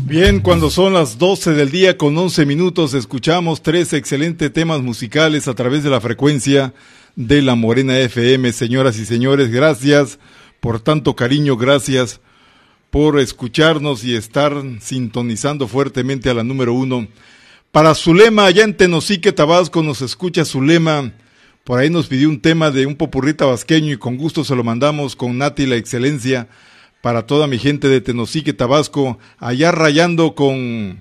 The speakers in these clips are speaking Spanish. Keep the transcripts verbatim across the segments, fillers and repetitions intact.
Bien, cuando son las doce del día con once minutos, escuchamos tres excelentes temas musicales a través de la frecuencia de La Morena F M. Señoras y señores, gracias por tanto cariño, gracias por escucharnos y estar sintonizando fuertemente a la número uno. Para Zulema, allá en Tenosique, Tabasco, nos escucha Zulema. Por ahí nos pidió un tema de un popurrí tabasqueño y con gusto se lo mandamos con Nati la excelencia para toda mi gente de Tenosique, Tabasco, allá rayando con,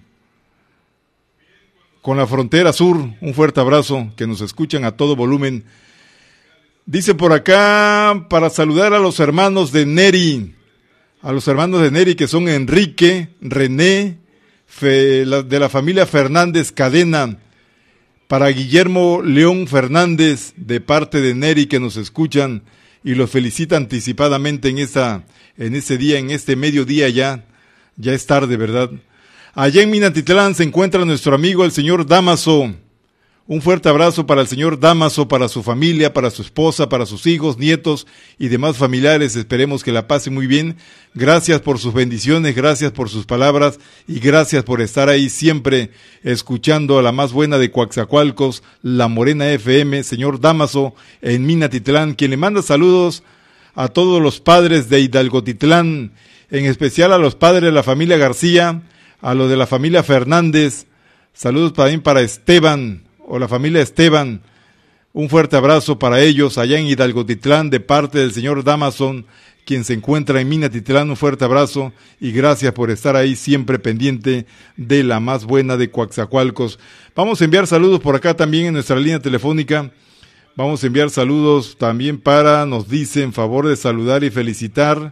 con la frontera sur. Un fuerte abrazo, que nos escuchan a todo volumen. Dice por acá, para saludar a los hermanos de Neri, a los hermanos de Neri que son Enrique, René, Fe, la, de la familia Fernández Cadena, para Guillermo León Fernández, de parte de Neri, que nos escuchan y los felicita anticipadamente en esta, en este día, en este mediodía ya, ya es tarde, ¿verdad? Allá en Minatitlán se encuentra nuestro amigo el señor Damaso. Un fuerte abrazo para el señor Damaso, para su familia, para su esposa, para sus hijos, nietos y demás familiares. Esperemos que la pase muy bien. Gracias por sus bendiciones, gracias por sus palabras y gracias por estar ahí siempre escuchando a la más buena de Coaxacualcos, La Morena F M, señor Damaso, en Minatitlán, quien le manda saludos a todos los padres de Hidalgotitlán, en especial a los padres de la familia García, a los de la familia Fernández. Saludos también para Esteban, o la familia Esteban. Un fuerte abrazo para ellos allá en Hidalgotitlán de parte del señor Damaso, quien se encuentra en Minatitlán. Un fuerte abrazo y gracias por estar ahí siempre pendiente de la más buena de Coaxacualcos. Vamos a enviar saludos por acá también en nuestra línea telefónica. Vamos a enviar saludos también para, nos dicen, favor de saludar y felicitar.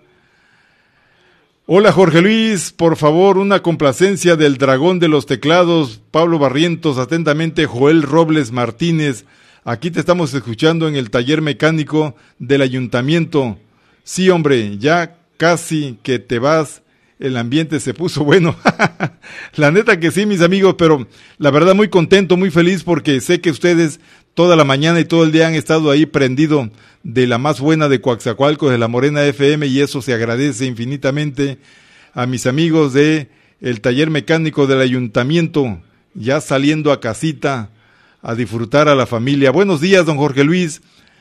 Hola Jorge Luis, por favor una complacencia del Dragón de los Teclados, Pablo Barrientos, atentamente Joel Robles Martínez. Aquí te estamos escuchando en el taller mecánico del ayuntamiento. Sí, hombre, ya casi que te vas, el ambiente se puso bueno. La neta que sí, mis amigos, pero la verdad muy contento, muy feliz porque sé que ustedes toda la mañana y todo el día han estado ahí prendido de la más buena de Coaxacualcos, de La Morena F M, y eso se agradece infinitamente a mis amigos de el taller mecánico del ayuntamiento, ya saliendo a casita a disfrutar a la familia. Buenos días, don Jorge Luis.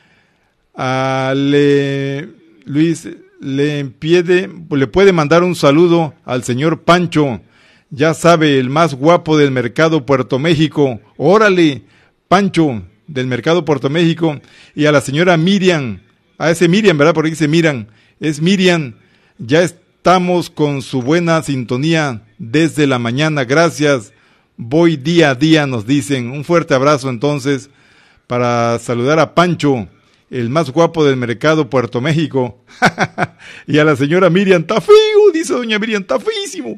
A le, Luis, le, empiede, le puede mandar un saludo al señor Pancho, ya sabe, el más guapo del mercado Puerto México. Órale, Pancho, del mercado Puerto México, y a la señora Miriam, a ese Miriam, ¿verdad? Porque dice Miriam, es Miriam, ya estamos con su buena sintonía desde la mañana, gracias, voy día a día, nos dicen. Un fuerte abrazo entonces para saludar a Pancho, el más guapo del mercado Puerto México, y a la señora Miriam, está feo, dice doña Miriam, está feísimo.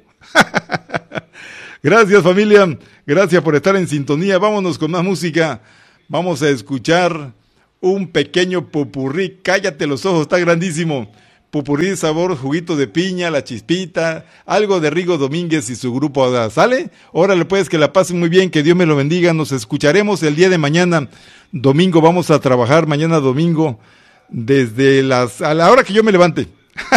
Gracias familia, gracias por estar en sintonía. Vámonos con más música. Vamos a escuchar un pequeño popurrí. Cállate los ojos, está grandísimo. Popurrí sabor juguito de piña, La Chispita, algo de Rigo Domínguez y su grupo. ¿Sale? Órale pues, que la pasen muy bien, que Dios me lo bendiga. Nos escucharemos el día de mañana. Domingo vamos a trabajar, mañana domingo, desde las a la hora que yo me levante.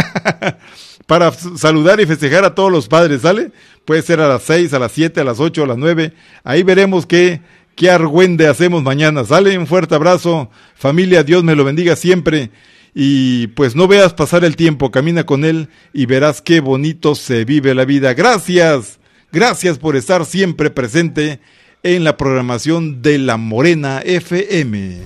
Para saludar y festejar a todos los padres, ¿sale? Puede ser a las seis, a las siete, a las ocho, a las nueve. Ahí veremos qué, qué argüende hacemos mañana, ¿sale? Un fuerte abrazo, familia, Dios me lo bendiga siempre. Y pues no veas pasar el tiempo, camina con él y verás qué bonito se vive la vida. Gracias, gracias por estar siempre presente en la programación de La Morena F M.